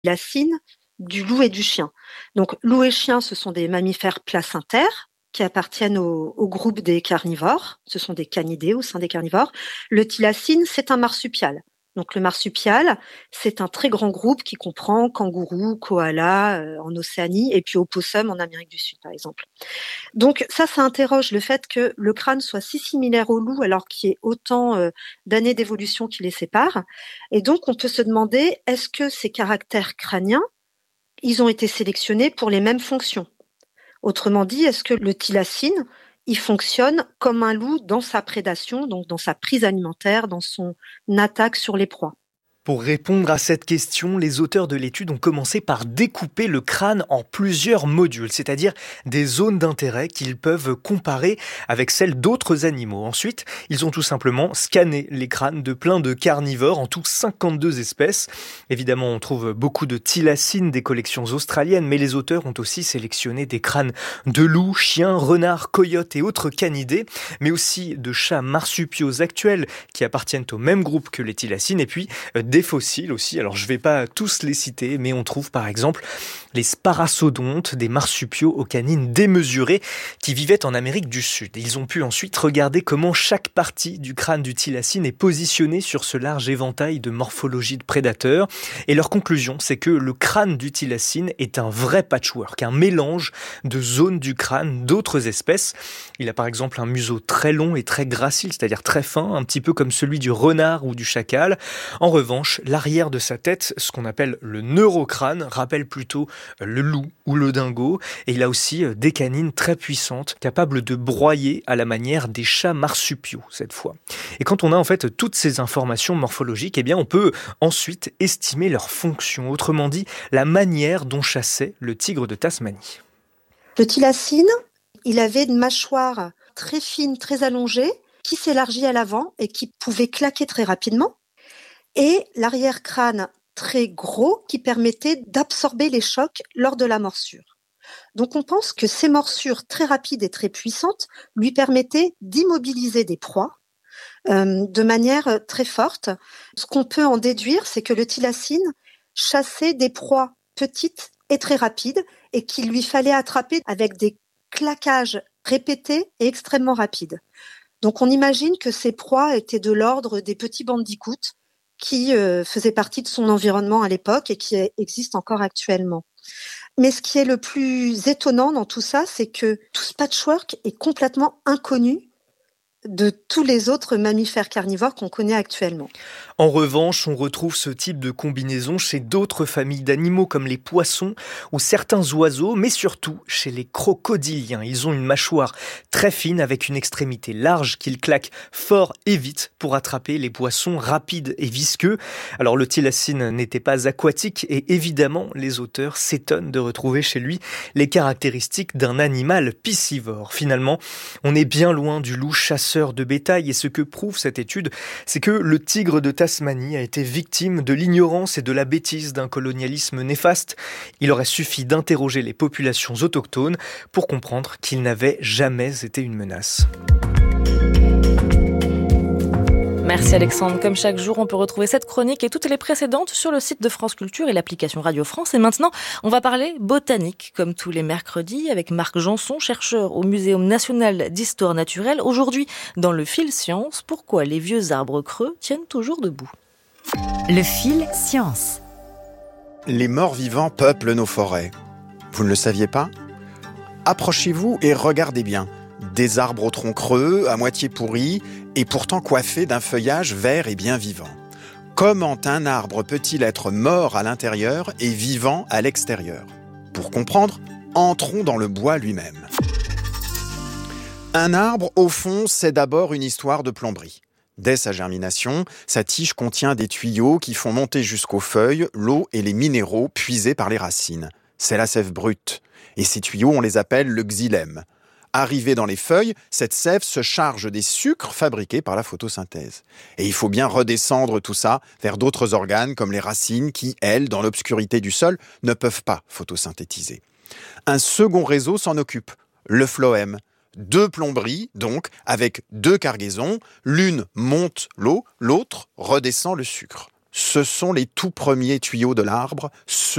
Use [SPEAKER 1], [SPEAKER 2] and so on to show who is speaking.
[SPEAKER 1] tilacine du loup et du chien. Donc, loup et chien, ce sont des mammifères placentaires qui appartiennent au groupe des carnivores. Ce sont des canidés au sein des carnivores. Le thylacine, c'est un marsupial. Donc, le marsupial, c'est un très grand groupe qui comprend kangourous, koalas en Océanie et puis opossum en Amérique du Sud, par exemple. Donc, ça interroge le fait que le crâne soit si similaire au loup alors qu'il y ait autant d'années d'évolution qui les séparent. Et donc, on peut se demander, est-ce que ces caractères crâniens, ils ont été sélectionnés pour les mêmes fonctions? Autrement dit, est-ce que le thylacine, il fonctionne comme un loup dans sa prédation, donc dans sa prise alimentaire, dans son attaque sur les proies?
[SPEAKER 2] Pour répondre à cette question, les auteurs de l'étude ont commencé par découper le crâne en plusieurs modules, c'est-à-dire des zones d'intérêt qu'ils peuvent comparer avec celles d'autres animaux. Ensuite, ils ont tout simplement scanné les crânes de plein de carnivores, en tout 52 espèces. Évidemment, on trouve beaucoup de thylacines des collections australiennes, mais les auteurs ont aussi sélectionné des crânes de loups, chiens, renards, coyotes et autres canidés, mais aussi de chats marsupiaux actuels qui appartiennent au même groupe que les thylacines, et puis des fossiles aussi. Alors je ne vais pas tous les citer, mais on trouve par exemple les sparasodontes, des marsupiaux aux canines démesurées qui vivaient en Amérique du Sud. Ils ont pu ensuite regarder comment chaque partie du crâne du thylacine est positionnée sur ce large éventail de morphologie de prédateurs. Et leur conclusion, c'est que le crâne du thylacine est un vrai patchwork, un mélange de zones du crâne d'autres espèces. Il a par exemple un museau très long et très gracile, c'est-à-dire très fin, un petit peu comme celui du renard ou du chacal. En revanche, l'arrière de sa tête, ce qu'on appelle le neurocrâne, rappelle plutôt le loup ou le dingo. Et il a aussi des canines très puissantes, capables de broyer à la manière des chats marsupiaux, cette fois. Et quand on a en fait toutes ces informations morphologiques, eh bien on peut ensuite estimer leur fonction. Autrement dit, la manière dont chassait le tigre de Tasmanie.
[SPEAKER 1] Le thylacine, il avait une mâchoire très fine, très allongée, qui s'élargit à l'avant et qui pouvait claquer très rapidement. Et l'arrière-crâne très gros qui permettait d'absorber les chocs lors de la morsure. Donc on pense que ces morsures très rapides et très puissantes lui permettaient d'immobiliser des proies de manière très forte. Ce qu'on peut en déduire, c'est que le thylacine chassait des proies petites et très rapides et qu'il lui fallait attraper avec des claquages répétés et extrêmement rapides. Donc on imagine que ces proies étaient de l'ordre des petits bandicoots qui faisait partie de son environnement à l'époque et qui existe encore actuellement. Mais ce qui est le plus étonnant dans tout ça, c'est que tout ce patchwork est complètement inconnu de tous les autres mammifères carnivores qu'on connaît actuellement.
[SPEAKER 2] En revanche, on retrouve ce type de combinaison chez d'autres familles d'animaux comme les poissons ou certains oiseaux, mais surtout chez les crocodiliens. Ils ont une mâchoire très fine avec une extrémité large qu'ils claquent fort et vite pour attraper les poissons rapides et visqueux. Alors le thylacine n'était pas aquatique et évidemment les auteurs s'étonnent de retrouver chez lui les caractéristiques d'un animal piscivore. Finalement, on est bien loin du loup chasseur de bétail et ce que prouve cette étude, c'est que le tigre de Tasmanie a été victime de l'ignorance et de la bêtise d'un colonialisme néfaste. Il aurait suffi d'interroger les populations autochtones pour comprendre qu'il n'avait jamais été une menace.
[SPEAKER 3] Merci Alexandre. Comme chaque jour, on peut retrouver cette chronique et toutes les précédentes sur le site de France Culture et l'application Radio France. Et maintenant, on va parler botanique, comme tous les mercredis, avec Marc Janson, chercheur au Muséum national d'histoire naturelle. Aujourd'hui, dans le fil science, pourquoi les vieux arbres creux tiennent toujours debout.
[SPEAKER 4] Le fil science.
[SPEAKER 5] Les morts vivants peuplent nos forêts. Vous ne le saviez pas ? Approchez-vous et regardez bien. Des arbres au tronc creux, à moitié pourris, et pourtant coiffés d'un feuillage vert et bien vivant. Comment un arbre peut-il être mort à l'intérieur et vivant à l'extérieur ? Pour comprendre, entrons dans le bois lui-même. Un arbre, au fond, c'est d'abord une histoire de plomberie. Dès sa germination, sa tige contient des tuyaux qui font monter jusqu'aux feuilles l'eau et les minéraux puisés par les racines. C'est la sève brute. Et ces tuyaux, on les appelle le xylème. Arrivée dans les feuilles, cette sève se charge des sucres fabriqués par la photosynthèse. Et il faut bien redescendre tout ça vers d'autres organes comme les racines qui, elles, dans l'obscurité du sol, ne peuvent pas photosynthétiser. Un second réseau s'en occupe, le phloème. 2 plomberies, donc, avec 2 cargaisons. L'une monte l'eau, l'autre redescend le sucre. Ce sont les tout premiers tuyaux de l'arbre, ceux